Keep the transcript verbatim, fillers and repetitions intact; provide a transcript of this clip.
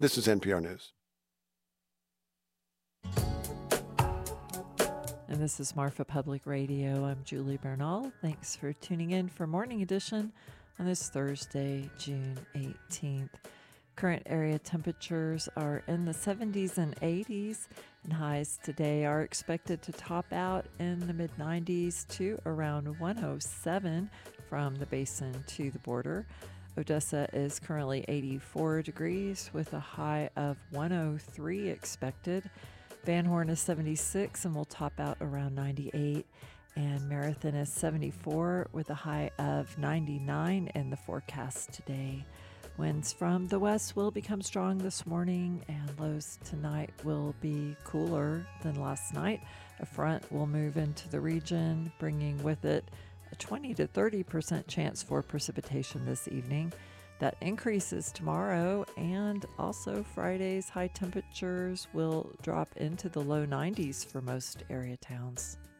This is N P R News. And this is Marfa Public Radio. I'm Julie Bernal. Thanks for tuning in for Morning Edition on this Thursday, June eighteenth. Current area temperatures are in the seventies and eighties, and highs today are expected to top out in the mid nineties to around one oh seven from the basin to the border. Odessa is currently eighty-four degrees with a high of one oh three expected. Van Horn is seventy-six and will top out around ninety-eight. And Marathon is seventy-four with a high of ninety-nine in the forecast today. Winds from the west will become strong this morning, and lows tonight will be cooler than last night. A front will move into the region, bringing with it a twenty to thirty percent chance for precipitation this evening. That increases tomorrow, and also Friday's high temperatures will drop into the low nineties for most area towns.